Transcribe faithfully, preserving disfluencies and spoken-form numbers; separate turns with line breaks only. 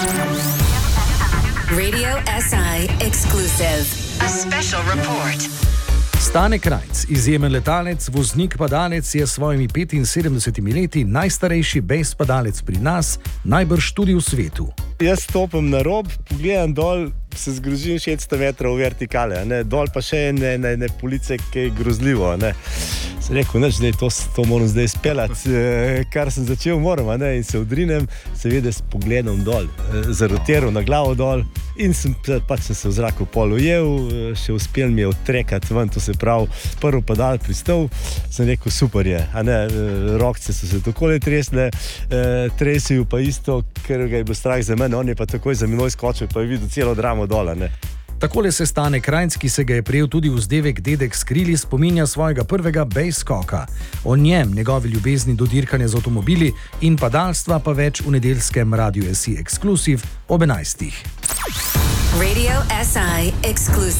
Radio S I exclusive. A special report.
Stane Krajnc, izjemen letalec, voznik padalec, je s svojimi petinsedemdesetimi leti najstarejši base padalec pri nas, najbrž tudi v svetu.
Jaz stopim na rob, pogledam dol, se zgrozim šeststo metrov vertikale, ne? Dol pa še ene, ene, ene police, ki je grozljivo. Ne? Sem rekel, neč, da to, to moram zdaj speljati, kar sem začel, moram, ne? In se odrinem, seveda s pogledom dol, zarotiral na glavo dol in sem, pač sem se v zraku pol ujel, še uspel mi je odtrekati ven, to se pravi, prvi padal pristal, sem rekel, super je, a ne, rokce so se takole tresle, tresijo pa isto, ker ga je bil strah za mene, on je pa takoj za menoj skočil, pa je videl celo dramo dola, ne.
Takole se Stane Krajnc, ki se ga je prijel tudi vzdevek Dedek s krili, spominja svojega prvega base skoka. O njem, njegovi ljubezni do dirkanja z avtomobili in padalstva pa več v nedeljskem Radio S I Exclusive ob enajstih.
Radio S I Exclusive.